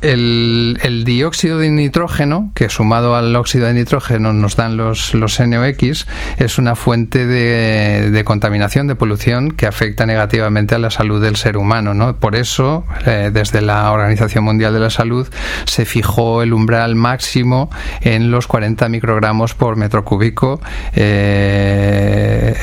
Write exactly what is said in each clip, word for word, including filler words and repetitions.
el, el dióxido de nitrógeno, que sumado al óxido de nitrógeno nos dan los, los N O X, es una fuente de, de contaminación, de polución, que afecta negativamente a la salud del ser humano, ¿no? Por eso, eh, desde la Organización Mundial de la Salud se fijó el umbral máximo en los cuarenta microgramos por metro cúbico eh,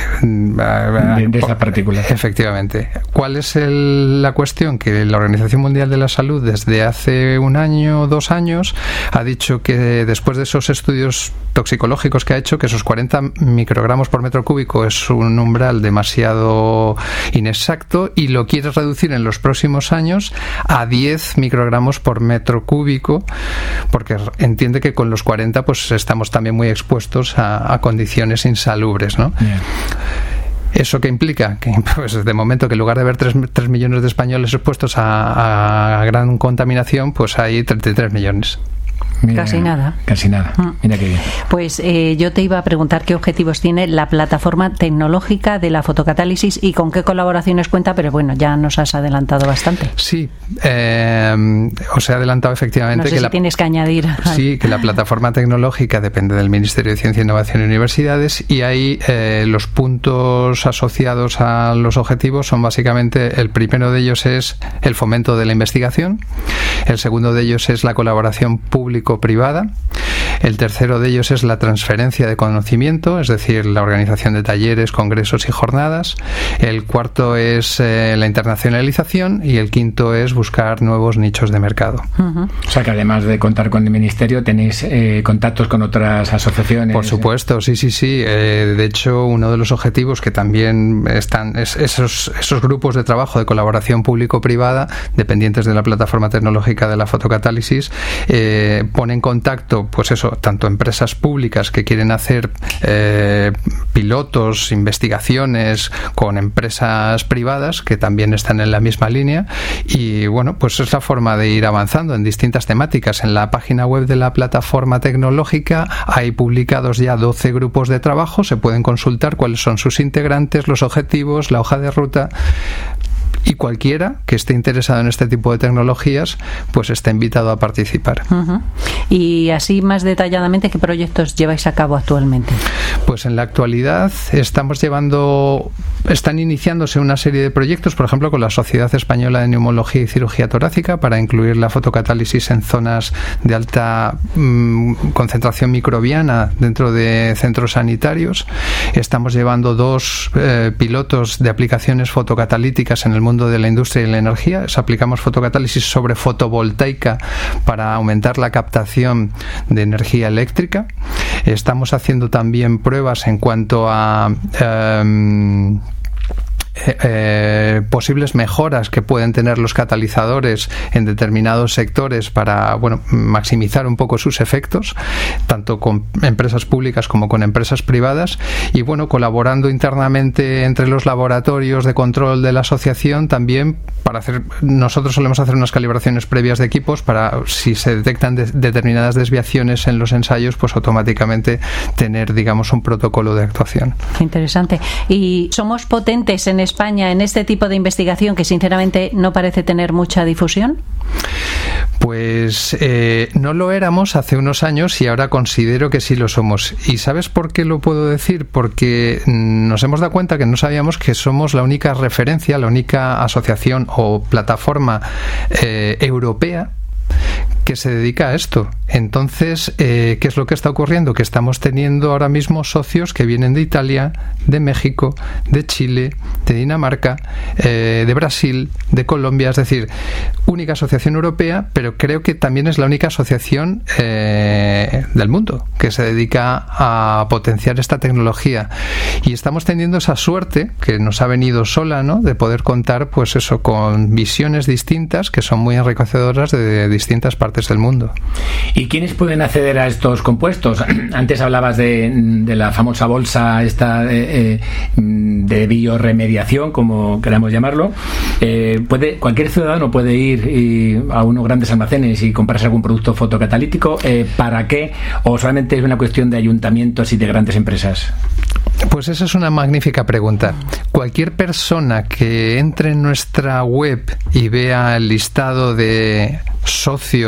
de, de esas partículas. Efectivamente. ¿Cuál es el, la cuestión? Que la Organización Mundial de la Salud, desde hace un año o dos años, ha dicho que después de esos estudios toxicológicos que ha hecho, que esos cuarenta microgramos por metro cúbico es un umbral demasiado inexacto y lo quiere reducir en los próximos años a diez microgramos por metro cúbico, porque entiende que con los cuarenta pues estamos también muy expuestos a, a condiciones insalubres, ¿no? Yeah. ¿Eso qué implica? Que pues de momento que en lugar de haber tres millones de españoles expuestos a, a gran contaminación, pues hay treinta y tres millones. Mira, casi nada. Casi nada. Mira qué bien. Pues eh, yo te iba a preguntar qué objetivos tiene la plataforma tecnológica de la fotocatálisis y con qué colaboraciones cuenta, pero bueno, ya nos has adelantado bastante. Sí, eh, os he adelantado efectivamente. No sé que si la, tienes que añadir. Sí, que la plataforma tecnológica depende del Ministerio de Ciencia, Innovación y Universidades, y ahí eh, los puntos asociados a los objetivos son básicamente, el primero de ellos es el fomento de la investigación, el segundo de ellos es la colaboración público-privada, el tercero de ellos es la transferencia de conocimiento, es decir, la organización de talleres, congresos y jornadas, el cuarto es eh, la internacionalización y el quinto es buscar nuevos nichos de mercado. Uh-huh. O sea que además de contar con el Ministerio tenéis eh, contactos con otras asociaciones. Por supuesto, sí, sí, sí. Eh, de hecho, uno de los objetivos que también están es esos, esos grupos de trabajo de colaboración público-privada dependientes de la plataforma tecnológica de la fotocatálisis eh, pone en contacto, pues eso, tanto empresas públicas que quieren hacer eh, pilotos, investigaciones con empresas privadas que también están en la misma línea, y bueno, pues es la forma de ir avanzando en distintas temáticas. En la página web de la plataforma tecnológica hay publicados ya doce grupos de trabajo, se pueden consultar cuáles son sus integrantes, los objetivos, la hoja de ruta. Y cualquiera que esté interesado en este tipo de tecnologías, pues está invitado a participar. Uh-huh. Y así más detalladamente, ¿qué proyectos lleváis a cabo actualmente? Pues en la actualidad estamos llevando, están iniciándose una serie de proyectos, por ejemplo, con la Sociedad Española de Neumología y Cirugía Torácica para incluir la fotocatálisis en zonas de alta mmm, concentración microbiana dentro de centros sanitarios. Estamos llevando dos eh, pilotos de aplicaciones fotocatalíticas en el mundo de la industria y la energía. Aplicamos fotocatálisis sobre fotovoltaica para aumentar la captación de energía eléctrica. Estamos haciendo también pruebas en cuanto a eh, Eh, eh, posibles mejoras que pueden tener los catalizadores en determinados sectores para, bueno, maximizar un poco sus efectos, tanto con empresas públicas como con empresas privadas, y bueno, colaborando internamente entre los laboratorios de control de la asociación también para hacer, nosotros solemos hacer unas calibraciones previas de equipos para, si se detectan de, determinadas desviaciones en los ensayos, pues automáticamente tener, digamos, un protocolo de actuación. Interesante. ¿Y somos potentes en España en este tipo de investigación que sinceramente no parece tener mucha difusión? Pues eh, no lo éramos hace unos años y ahora considero que sí lo somos. ¿Y sabes por qué lo puedo decir? Porque nos hemos dado cuenta que no sabíamos que somos la única referencia, la única asociación o plataforma eh, europea que se dedica a esto. Entonces, eh, ¿qué es lo que está ocurriendo? Que estamos teniendo ahora mismo socios que vienen de Italia, de México, de Chile, de Dinamarca, eh, de Brasil, de Colombia, es decir, única asociación europea, pero creo que también es la única asociación eh, del mundo que se dedica a potenciar esta tecnología. Y estamos teniendo esa suerte que nos ha venido sola, ¿no?, de poder contar, pues eso, con visiones distintas que son muy enriquecedoras de distintas partes del mundo. ¿Y quiénes pueden acceder a estos compuestos? Antes hablabas de, de la famosa bolsa esta eh, de bioremediación, como queramos llamarlo. Eh, puede, cualquier ciudadano puede ir y, a unos grandes almacenes y comprarse algún producto fotocatalítico. Eh, ¿Para qué? ¿O solamente es una cuestión de ayuntamientos y de grandes empresas? Pues esa es una magnífica pregunta. Cualquier persona que entre en nuestra web y vea el listado de socios